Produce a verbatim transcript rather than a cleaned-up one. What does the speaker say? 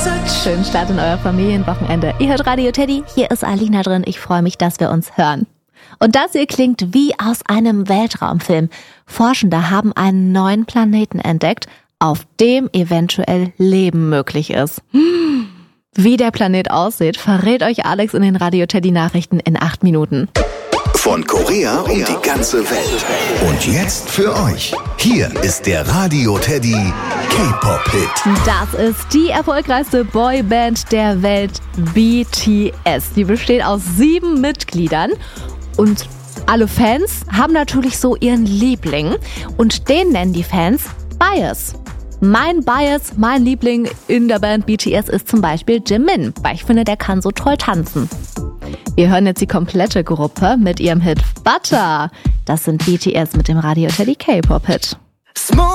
Schönen Start in euer Familienwochenende. Ihr hört Radio Teddy, hier ist Alina drin. Ich freue mich, dass wir uns hören. Und das hier klingt wie aus einem Weltraumfilm. Forschende haben einen neuen Planeten entdeckt, auf dem eventuell Leben möglich ist. Wie der Planet aussieht, verrät euch Alex in den Radio Teddy Nachrichten in acht Minuten. Von Korea um die ganze Welt. Und jetzt für euch. Hier ist der Radio Teddy K-Pop-Hit. Das ist die erfolgreichste Boyband der Welt, B T S. Die besteht aus sieben Mitgliedern und alle Fans haben natürlich so ihren Liebling und den nennen die Fans Bias. Mein Bias, mein Liebling in der Band B T S ist zum Beispiel Jimin, weil ich finde, der kann so toll tanzen. Wir hören jetzt die komplette Gruppe mit ihrem Hit Butter. Das sind B T S mit dem Radio Teddy K-Pop-Hit.